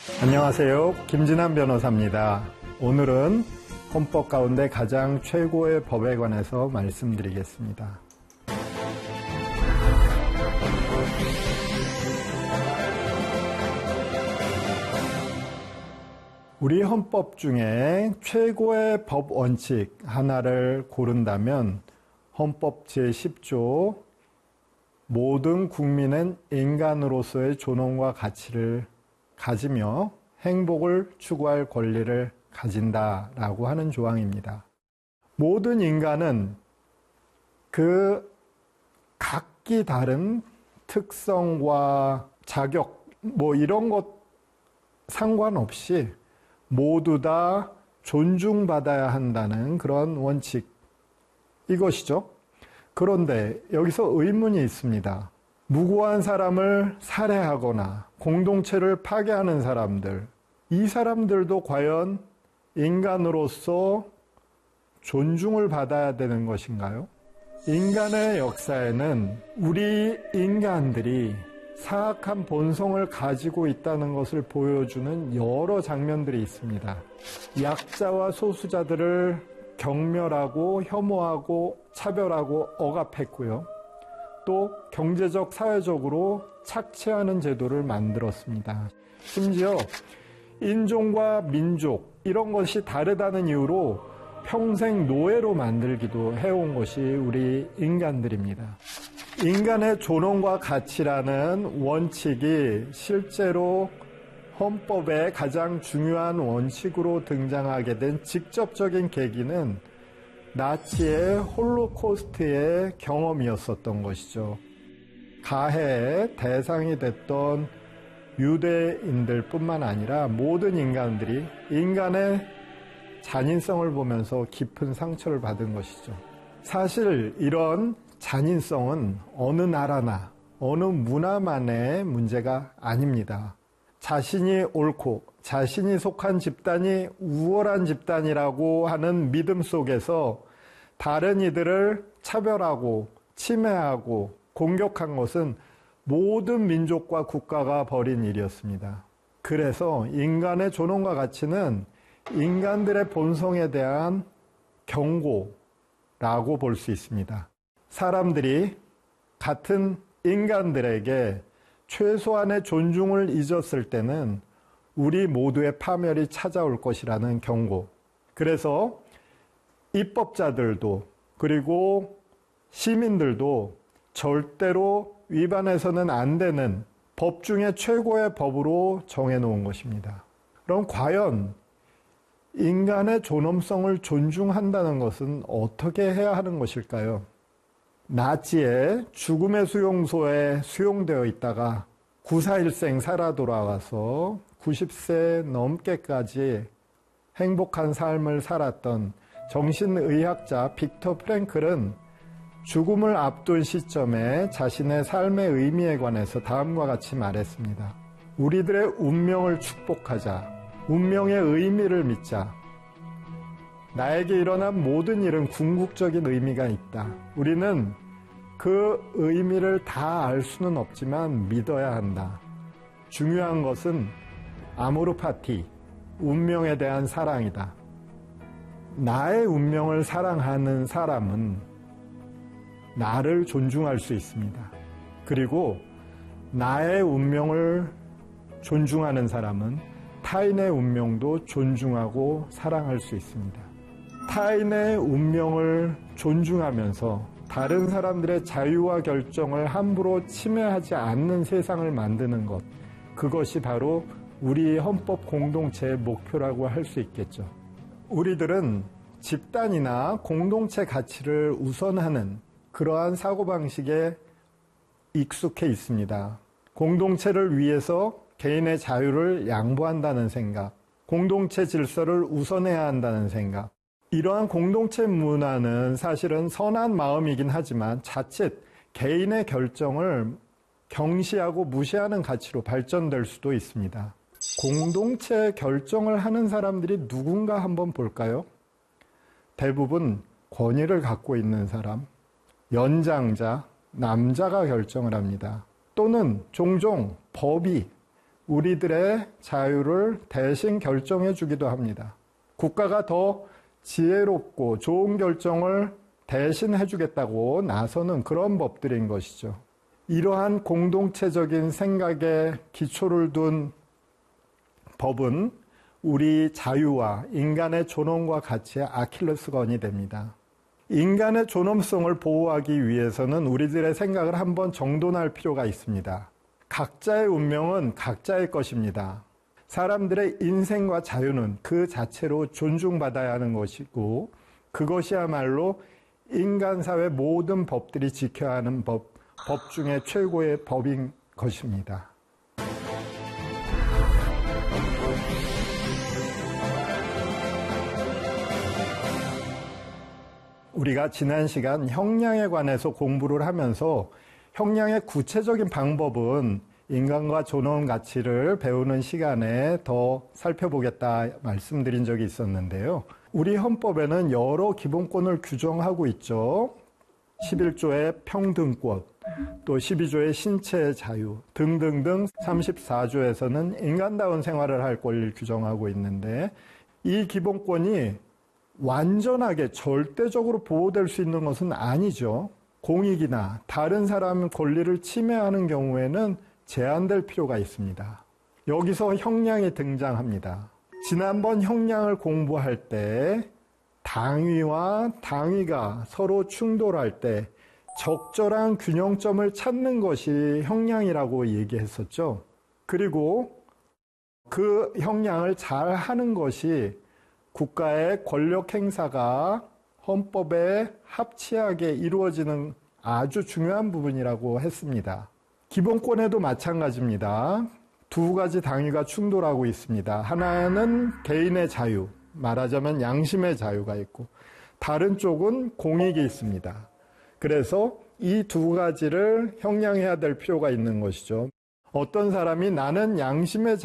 안녕하세요. 김진환 변호사입니다. 오늘은 헌법 가운데 가장 최고의 법에 관해서 말씀드리겠습니다. 우리 헌법 중에 최고의 법 원칙 하나를 고른다면 헌법 제10조 모든 국민은 인간으로서의 존엄과 가치를 가지며 행복을 추구할 권리를 가진다라고 하는 조항입니다. 모든 인간은 그 각기 다른 특성과 자격 이런 것 상관없이 모두 다 존중받아야 한다는 그런 원칙 이것이죠. 그런데 여기서 의문이 있습니다. 무고한 사람을 살해하거나 공동체를 파괴하는 사람들, 이 사람들도 과연 인간으로서 존중을 받아야 되는 것인가요? 인간의 역사에는 우리 인간들이 사악한 본성을 가지고 있다는 것을 보여주는 여러 장면들이 있습니다. 약자와 소수자들을 경멸하고 혐오하고 차별하고 억압했고요. 또 경제적, 사회적으로 착취하는 제도를 만들었습니다. 심지어 인종과 민족 이런 것이 다르다는 이유로 평생 노예로 만들기도 해온 것이 우리 인간들입니다. 인간의 존엄과 가치라는 원칙이 실제로 헌법의 가장 중요한 원칙으로 등장하게 된 직접적인 계기는 나치의 홀로코스트의 경험이었었던 것이죠. 가해의 대상이 됐던 유대인들 뿐만 아니라 모든 인간들이 인간의 잔인성을 보면서 깊은 상처를 받은 것이죠. 사실 이런 잔인성은 어느 나라나 어느 문화만의 문제가 아닙니다. 자신이 옳고 자신이 속한 집단이 우월한 집단이라고 하는 믿음 속에서 다른 이들을 차별하고 침해하고 공격한 것은 모든 민족과 국가가 벌인 일이었습니다. 그래서 인간의 존엄과 가치는 인간들의 본성에 대한 경고라고 볼 수 있습니다. 사람들이 같은 인간들에게 최소한의 존중을 잊었을 때는 우리 모두의 파멸이 찾아올 것이라는 경고. 그래서 입법자들도 그리고 시민들도 절대로 위반해서는 안 되는 법 중에 최고의 법으로 정해놓은 것입니다. 그럼 과연 인간의 존엄성을 존중한다는 것은 어떻게 해야 하는 것일까요? 나치의 죽음의 수용소에 수용되어 있다가 9/4일생 살아 돌아와서 90세 넘게까지 행복한 삶을 살았던 정신의학자 빅터 프랭클은 죽음을 앞둔 시점에 자신의 삶의 의미에 관해서 다음과 같이 말했습니다. 우리들의 운명을 축복하자. 운명의 의미를 믿자. 나에게 일어난 모든 일은 궁극적인 의미가 있다. 우리는 그 의미를 다 알 수는 없지만 믿어야 한다. 중요한 것은 아모르 파티, 운명에 대한 사랑이다. 나의 운명을 사랑하는 사람은 나를 존중할 수 있습니다. 그리고 나의 운명을 존중하는 사람은 타인의 운명도 존중하고 사랑할 수 있습니다. 타인의 운명을 존중하면서 다른 사람들의 자유와 결정을 함부로 침해하지 않는 세상을 만드는 것, 그것이 바로 우리 헌법 공동체의 목표라고 할 수 있겠죠. 우리들은 집단이나 공동체 가치를 우선하는 그러한 사고방식에 익숙해 있습니다. 공동체를 위해서 개인의 자유를 양보한다는 생각, 공동체 질서를 우선해야 한다는 생각, 이러한 공동체 문화는 사실은 선한 마음이긴 하지만 자칫 개인의 결정을 경시하고 무시하는 가치로 발전될 수도 있습니다. 공동체 결정을 하는 사람들이 누군가 한번 볼까요? 대부분 권위를 갖고 있는 사람, 연장자, 남자가 결정을 합니다. 또는 종종 법이 우리들의 자유를 대신 결정해 주기도 합니다. 국가가 더 지혜롭고 좋은 결정을 대신 해주겠다고 나서는 그런 법들인 것이죠. 이러한 공동체적인 생각에 기초를 둔 법은 우리 자유와 인간의 존엄과 가치의 아킬레스건이 됩니다. 인간의 존엄성을 보호하기 위해서는 우리들의 생각을 한번 정돈할 필요가 있습니다. 각자의 운명은 각자의 것입니다. 사람들의 인생과 자유는 그 자체로 존중받아야 하는 것이고 그것이야말로 인간사회 모든 법들이 지켜야 하는 법 중에 최고의 법인 것입니다. 우리가 지난 시간 형량에 관해서 공부를 하면서 형량의 구체적인 방법은 인간과 존엄 가치를 배우는 시간에 더 살펴보겠다 말씀드린 적이 있었는데요. 우리 헌법에는 여러 기본권을 규정하고 있죠. 11조의 평등권, 또 12조의 신체의 자유 등등등 34조에서는 인간다운 생활을 할 권리를 규정하고 있는데 이 기본권이 완전하게 절대적으로 보호될 수 있는 것은 아니죠. 공익이나 다른 사람의 권리를 침해하는 경우에는 제한될 필요가 있습니다. 여기서 형량이 등장합니다. 지난번 형량을 공부할 때 당위와 당위가 서로 충돌할 때 적절한 균형점을 찾는 것이 형량이라고 얘기했었죠. 그리고 그 형량을 잘 하는 것이 국가의 권력 행사가 헌법에 합치하게 이루어지는 아주 중요한 부분이라고 했습니다. 기본권에도 마찬가지입니다. 두 가지 당위가 충돌하고 있습니다. 하나는 개인의 자유, 말하자면 양심의 자유가 있고 다른 쪽은 공익이 있습니다. 그래서 이 두 가지를 형량해야 될 필요가 있는 것이죠. 어떤 사람이 나는 양심의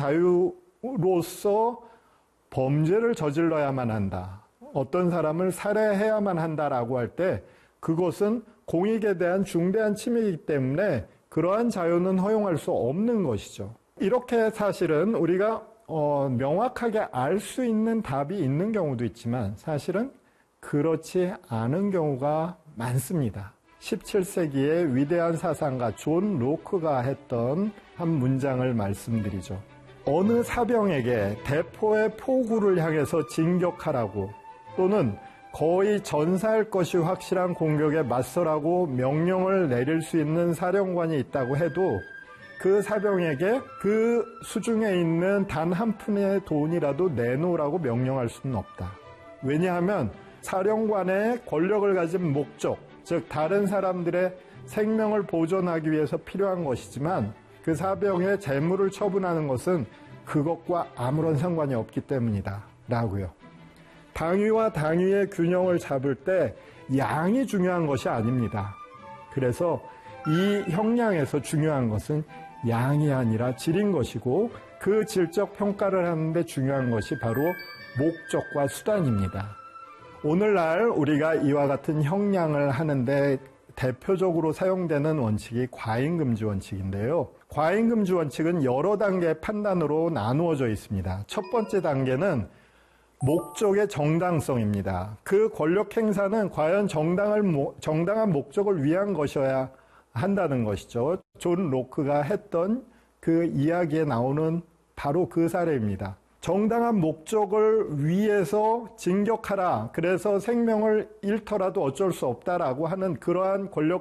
자유로서 범죄를 저질러야만 한다. 어떤 사람을 살해해야만 한다라고 할 때 그것은 공익에 대한 중대한 침해이기 때문에 그러한 자유는 허용할 수 없는 것이죠. 이렇게 사실은 우리가 명확하게 알 수 있는 답이 있는 경우도 있지만 사실은 그렇지 않은 경우가 많습니다. 17세기의 위대한 사상가 존 로크가 했던 한 문장을 말씀드리죠. 어느 사병에게 대포의 포구를 향해서 진격하라고 또는 거의 전사할 것이 확실한 공격에 맞서라고 명령을 내릴 수 있는 사령관이 있다고 해도 그 사병에게 그 수중에 있는 단 한 푼의 돈이라도 내놓으라고 명령할 수는 없다. 왜냐하면 사령관의 권력을 가진 목적, 즉 다른 사람들의 생명을 보존하기 위해서 필요한 것이지만 그 사병의 재물을 처분하는 것은 그것과 아무런 상관이 없기 때문이다 라고요. 당위와 당위의 균형을 잡을 때 양이 중요한 것이 아닙니다. 그래서 이 형량에서 중요한 것은 양이 아니라 질인 것이고 그 질적 평가를 하는데 중요한 것이 바로 목적과 수단입니다. 오늘날 우리가 이와 같은 형량을 하는데 대표적으로 사용되는 원칙이 과잉금지 원칙인데요. 과잉금지 원칙은 여러 단계의 판단으로 나누어져 있습니다. 첫 번째 단계는 목적의 정당성입니다. 그 권력 행사는 과연 정당한 목적을 위한 것이어야 한다는 것이죠. 존 로크가 했던 그 이야기에 나오는 바로 그 사례입니다. 정당한 목적을 위해서 진격하라. 그래서 생명을 잃더라도 어쩔 수 없다라고 하는 그러한 권력